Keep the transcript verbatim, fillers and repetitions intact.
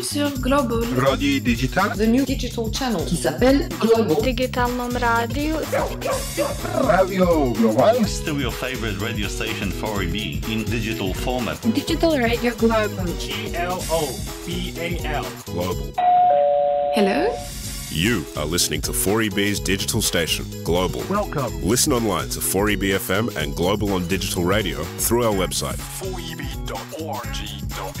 sur Global. Radio Digital. The new digital channel qui s'appelle Global. Digitalnom radio. Radio Global. Still your favorite radio station four E B in digital format. Digital Radio Global. G L O B A L. Global. Hello? You are listening to four E B's digital station, Global. Welcome. Listen online to four E B F M and Global on digital radio through our website. four e b dot org dot